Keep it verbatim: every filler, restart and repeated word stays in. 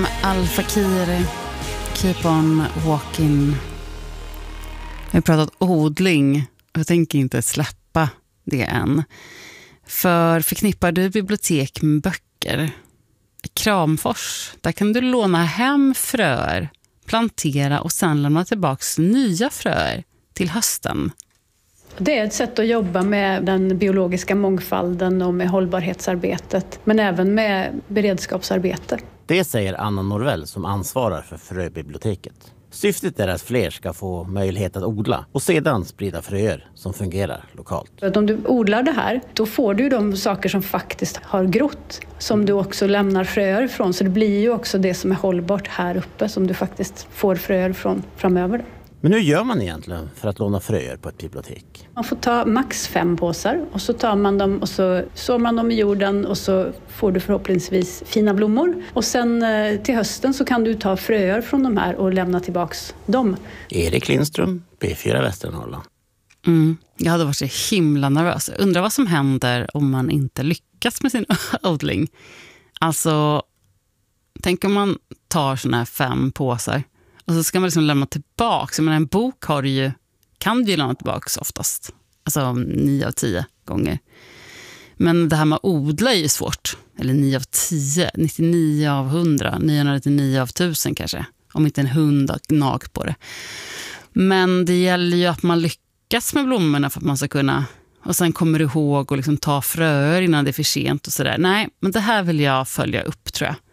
Al Fakir, Keep on walking. Vi har pratat odling och jag tänker inte släppa det än. För förknippar du bibliotek med böcker? I Kramfors, där kan du låna hem fröer, plantera och sen lämna tillbaka nya fröer till hösten. Det är ett sätt att jobba med den biologiska mångfalden och med hållbarhetsarbetet, men även med beredskapsarbete. Det säger Anna Norvell som ansvarar för fröbiblioteket. Syftet är att fler ska få möjlighet att odla och sedan sprida fröer som fungerar lokalt. Att om du odlar det här, då får du de saker som faktiskt har grott, som du också lämnar fröer från. Så det blir ju också det som är hållbart här uppe som du faktiskt får fröer från framöver. Men hur gör man egentligen för att låna fröer på ett bibliotek? Man får ta max fem påsar och så tar man dem och så sår man dem i jorden och så får du förhoppningsvis fina blommor. Och sen till hösten så kan du ta fröer från de här och lämna tillbaks dem. Erik Lindström, P fyra Västernorrland. Mm, jag hade varit så himla nervös. Undrar vad som händer om man inte lyckas med sin odling. Alltså, tänk om man tar såna här fem påsar. Och så ska man liksom lämna tillbaka. Men en bok har du ju, kan du ju lämna tillbaka oftast. Alltså nio av tio gånger. Men det här med att odla är ju svårt. Eller nio av tio, nittionio av hundra, niohundranittionio av tusen kanske. Om inte en hund har gnagt på det. Men det gäller ju att man lyckas med blommorna för att man ska kunna. Och sen kommer du ihåg att liksom ta fröer innan det är för sent och sådär. Nej, men det här vill jag följa upp tror jag.